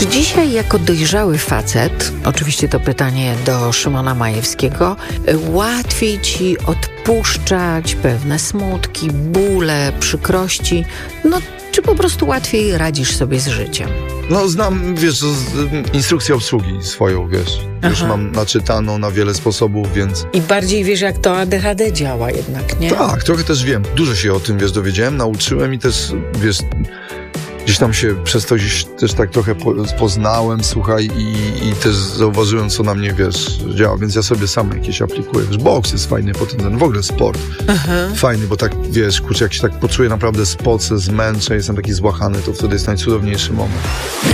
Czy dzisiaj jako dojrzały facet, oczywiście to pytanie do Szymona Majewskiego, łatwiej ci odpuszczać pewne smutki, bóle, przykrości, czy po prostu łatwiej radzisz sobie z życiem? Znam, instrukcję obsługi swoją, Już mam naczytaną na wiele sposobów, więc... I bardziej wiesz, jak to ADHD działa jednak, nie? Tak, trochę też wiem. Dużo się o tym, dowiedziałem, nauczyłem i też, gdzieś tam się przez to gdzieś też tak trochę poznałem, słuchaj, i też zauważyłem, co na mnie, działa, więc ja sobie sam jakieś aplikuję. Boks jest fajny pod tym względem, w ogóle sport. Fajny, bo tak, kurczę, jak się tak poczuję naprawdę spocę, zmęczę, jestem taki złachany, to wtedy jest najcudowniejszy moment.